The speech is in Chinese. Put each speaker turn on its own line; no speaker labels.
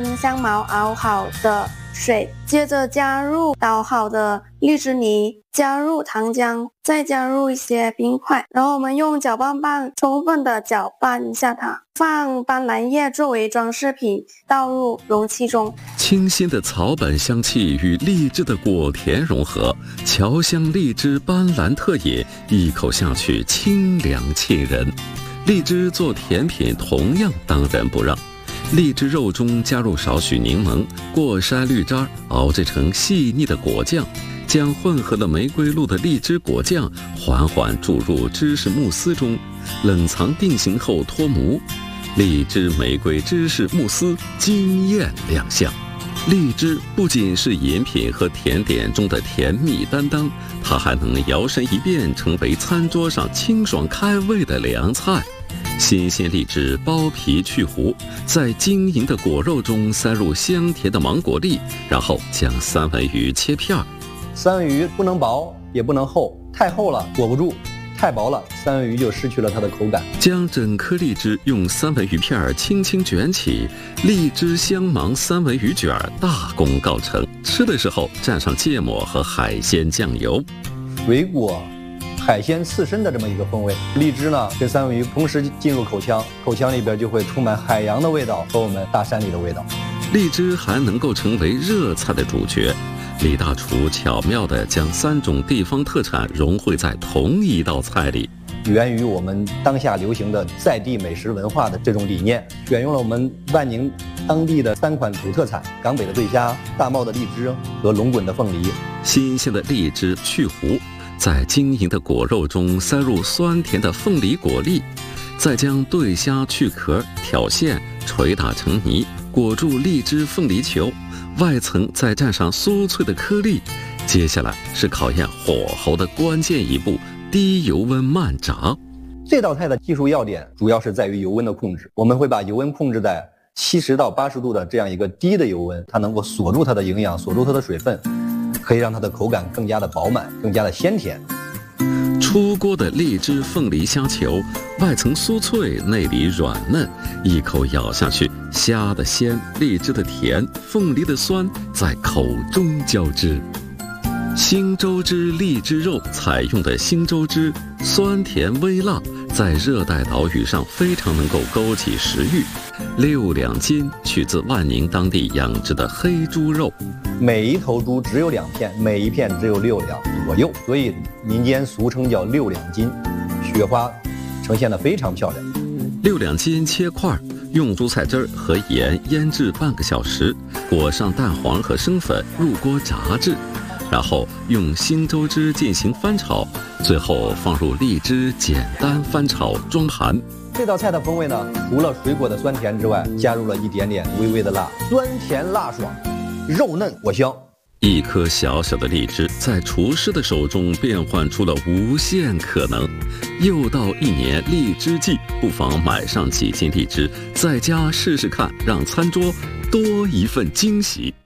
用香茅熬好的水，接着加入捣好的荔枝泥，加入糖浆，再加入一些冰块，然后我们用搅拌棒充分的搅拌一下它，放斑斓叶作为装饰品，倒入容器中。
清新的草本香气与荔枝的果甜融合，侨香荔枝斑斓特饮，一口下去清凉沁人。荔枝做甜品同样当仁不让。荔枝肉中加入少许柠檬，过筛绿渣，熬制成细腻的果酱，将混合了玫瑰露的荔枝果酱缓缓注入芝士慕斯中，冷藏定型后脱模。荔枝玫瑰芝士慕斯惊艳亮相。荔枝不仅是饮品和甜点中的甜蜜担当，它还能摇身一变成为餐桌上清爽开胃的凉菜。新鲜荔枝剥皮去核，在晶莹的果肉中塞入香甜的芒果粒，然后将三文鱼切片。
三文鱼不能薄也不能厚，太厚了裹不住，太薄了三文鱼就失去了它的口感。
将整颗荔枝用三文鱼片轻轻卷起，荔枝香芒三文鱼卷大功告成。吃的时候蘸上芥末和海鲜酱油，
水果海鲜刺身的这么一个风味。荔枝呢跟三文鱼同时进入口腔，口腔里边就会充满海洋的味道和我们大山里的味道。
荔枝还能够成为热菜的主角。李大厨巧妙地将3种地方特产融汇在同一道菜里，
源于我们当下流行的在地美食文化的这种理念，选用了我们万宁当地的3款土特产：港北的对虾、大茂的荔枝和龙滚的凤梨。
新鲜的荔枝去核，在晶莹的果肉中塞入酸甜的凤梨果粒，再将对虾去壳、挑馅、捶打成泥，裹住荔枝凤梨球，外层再蘸上酥脆的颗粒。接下来是考验火候的关键一步，低油温慢炸。
这道菜的技术要点主要是在于油温的控制，我们会把油温控制在70到80度的这样一个低的油温，它能够锁住它的营养，锁住它的水分，可以让它的口感更加的饱满，更加的鲜甜。
出锅的荔枝凤梨虾球，外层酥脆，内里软嫩，一口咬下去，虾的鲜，荔枝的甜，凤梨的酸在口中交织。星洲汁荔枝肉采用的星洲汁，酸甜微辣，在热带岛屿上非常能够勾起食欲。6两斤，取自万宁当地养殖的黑猪肉，
每一头猪只有2片，每一片只有6两左右，所以民间俗称叫6两斤。雪花呈现得非常漂亮。
6两斤切块，用蔬菜汁和盐腌制半个小时，裹上蛋黄和生粉，入锅炸制。然后用星洲汁进行翻炒，最后放入荔枝，简单翻炒装盘。
这道菜的风味呢，除了水果的酸甜之外，加入了一点点微微的辣，酸甜辣爽，肉嫩果香。
一颗小小的荔枝在厨师的手中变换出了无限可能。又到1年荔枝季，不妨买上几斤荔枝，在家试试看，让餐桌多一份惊喜。